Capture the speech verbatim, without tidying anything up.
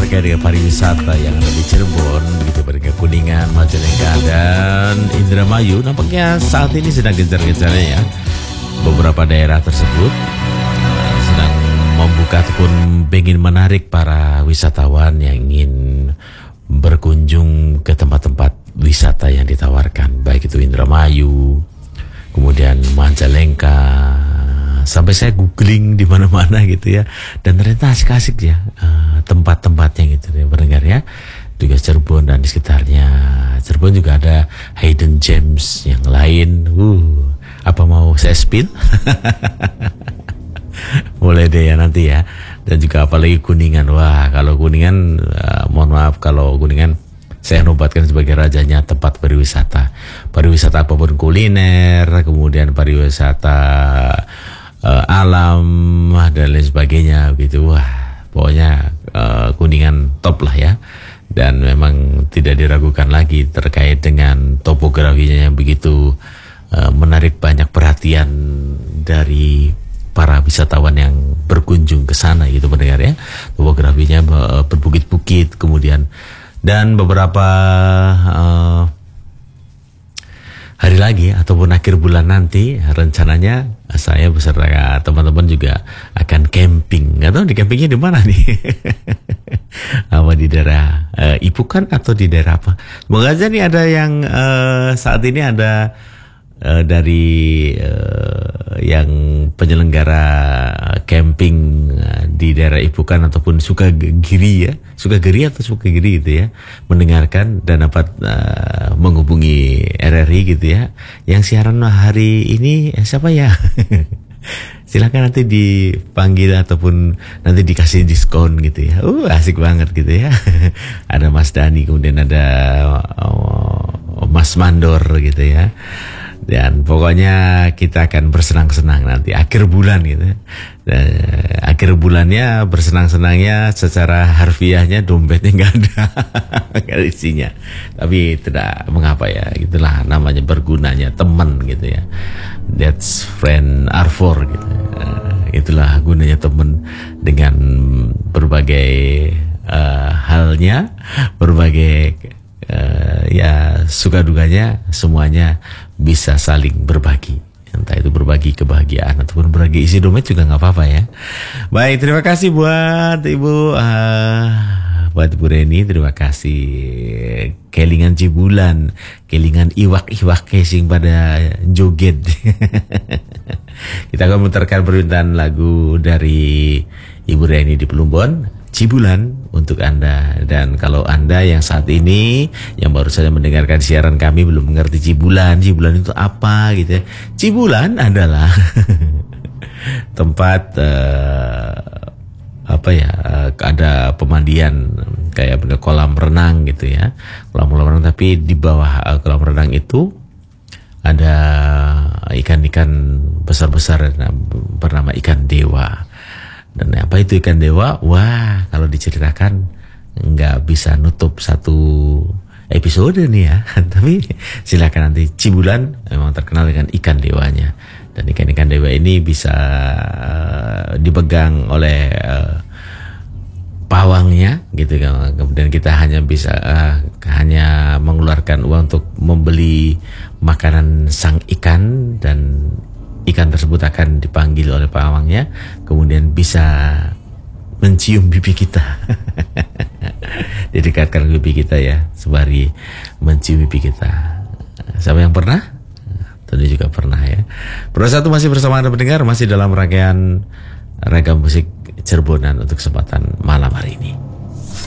terkait dengan pariwisata yang ada di Cirebon, begitu pada Kuningan, Majalengka dan Indramayu. Nampaknya saat ini sedang gencar-gencarnya ya beberapa daerah tersebut uh, sedang membuka ataupun ingin menarik para wisatawan yang ingin berkunjung ke tempat-tempat wisata yang ditawarkan, baik itu Indramayu, kemudian Majalengka, sampai saya googling di mana-mana gitu ya, dan ternyata asik-asik ya uh, tempat-tempatnya gitu ya, pendengar ya. Juga Cirebon dan di sekitarnya. Cirebon juga ada hidden gems yang lain. Uh, apa mau saya spill? Boleh deh ya nanti ya. Dan juga apalagi Kuningan. Wah, kalau Kuningan, uh, mohon maaf kalau Kuningan saya nobatkan sebagai rajanya tempat pariwisata. Pariwisata apapun, kuliner, kemudian pariwisata uh, alam dan lain sebagainya gitu. Wah, pokoknya uh, Kuningan top lah ya. Dan memang tidak diragukan lagi terkait dengan topografinya yang begitu uh, menarik banyak perhatian dari para wisatawan yang berkunjung ke sana gitu pendengar ya. Topografinya uh, berbukit-bukit, kemudian dan beberapa uh, hari lagi ataupun akhir bulan nanti rencananya saya beserta teman-teman juga akan camping. Nggak tahu di campingnya di mana nih? Apa di daerah uh, Ipukan atau di daerah apa? Semoga aja nih ada yang uh, saat ini ada uh, dari uh, yang penyelenggara camping uh, di daerah Ipukan ataupun Sukagiri ya, Sukagiri atau Sukagiri gitu ya, mendengarkan dan dapat uh, menghubungi R R I gitu ya. Yang siaran hari ini eh, siapa ya? Silakan nanti dipanggil ataupun nanti dikasih diskon gitu ya. Uh, asik banget gitu ya. Ada Mas Dani, kemudian ada oh, Mas Mandor gitu ya. Dan pokoknya kita akan bersenang-senang nanti akhir bulan gitu. Dan akhir bulannya bersenang-senangnya secara harfiahnya dompetnya nggak ada, nggak ada isinya. Tapi tidak mengapa ya, itulah namanya bergunanya teman gitu ya. That's friend are for gitu. Uh, itulah gunanya teman dengan berbagai uh, halnya, berbagai uh, ya suka duganya semuanya bisa saling berbagi. Entah itu berbagi kebahagiaan ataupun berbagi isi dompet juga nggak apa-apa ya. Baik, terima kasih buat Ibu uh, buat Bu Reni, terima kasih. Kelingan Cibulan, kelingan iwak-iwak casing pada joget. Kita akan memutarkan permintaan lagu dari Ibu Reni di Plumbon, Cibulan untuk Anda. Dan kalau Anda yang saat ini yang baru saja mendengarkan siaran kami belum mengerti Cibulan, Cibulan itu apa gitu ya. Cibulan adalah tempat uh, apa ya, uh, ada pemandian kayak bener kolam renang gitu ya. Kolam renang tapi di bawah uh, kolam renang itu ada ikan-ikan besar-besar bernama ikan dewa. Dan apa itu ikan dewa? Wah, kalau diceritakan nggak bisa nutup satu episode nih ya. Tapi silakan nanti. Cibulan memang terkenal dengan ikan dewanya. Dan ikan-ikan dewa ini bisa uh, dipegang oleh uh, pawangnya gitu kan. Kemudian kita hanya bisa uh, hanya mengeluarkan uang untuk membeli makanan sang ikan, dan ikan tersebut akan dipanggil oleh pawangnya, kemudian bisa mencium pipi kita. Didekatkan ke pipi kita ya, sembari mencium pipi kita. Siapa yang pernah? Tentu juga pernah ya. Pro satu masih bersama Anda pendengar, masih dalam rangkaian ragam musik Cirebonan untuk kesempatan malam hari ini.